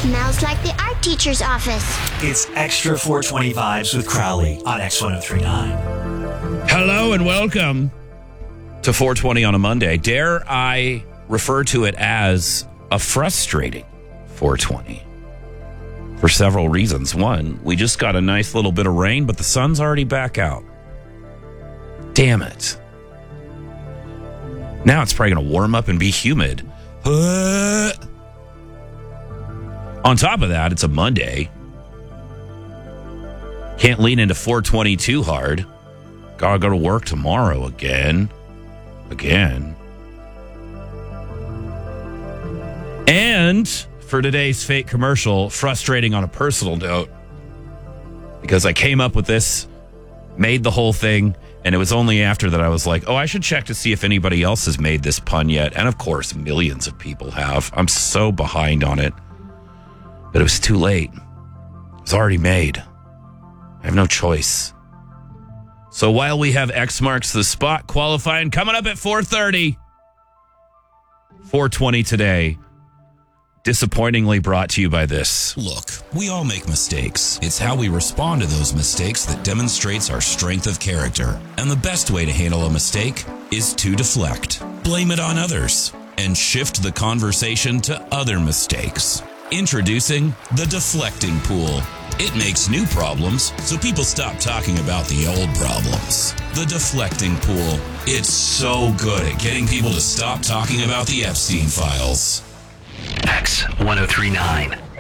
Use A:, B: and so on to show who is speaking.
A: Smells like the art teacher's office.
B: It's Extra 420 Vibes with Crowley on X1039.
C: Hello and welcome to 420 on a Monday. Dare I refer to it as a frustrating 420 for several reasons. One, we just got a nice little bit of rain, but the sun's already back out. Damn it. Now it's probably going to warm up and be humid. On top of that, it's a Monday. Can't lean into 420 too hard. Gotta go to work tomorrow again. And for today's fake commercial, frustrating on a personal note, because I came up with this, made the whole thing, and it was only after that I was like, oh, I should check to see if anybody else has made this pun yet. And of course, millions of people have. I'm so behind on it. But it was too late. It was already made. I have no choice. So while we have X marks the spot qualifying coming up at 4:30, 420 today, disappointingly brought to you by this.
D: Look, we all make mistakes. It's how we respond to those mistakes that demonstrates our strength of character. And the best way to handle a mistake is to deflect. Blame it on others and shift the conversation to other mistakes. Introducing the Deflecting Pool. It makes new problems so people stop talking about the old problems. The Deflecting Pool. It's so good at getting people to stop talking about the Epstein files.
B: X1039.